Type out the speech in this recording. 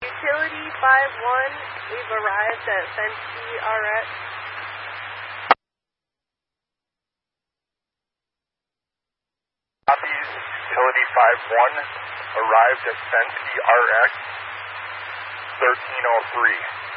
Utility 5-1, we've arrived at Fenske RX. Copies, Utility 5-1, arrived at Fenske RX, 1303.